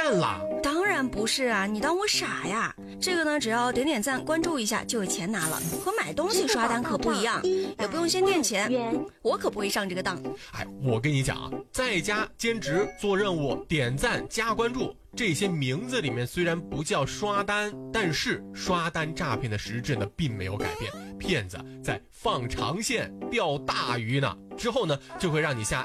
骗啦？ 当然不是啊，你当我傻呀？这个呢，只要点点赞、关注一下就有钱拿了，和买东西刷单可不一样，也不用先垫钱，我可不会上这个当。 哎，我跟你讲啊，在家兼职做任务、点赞加关注，这些名字里面虽然不叫刷单，但是刷单诈骗的实质呢并没有改变，骗子在放长线钓大鱼呢，之后呢就会让你下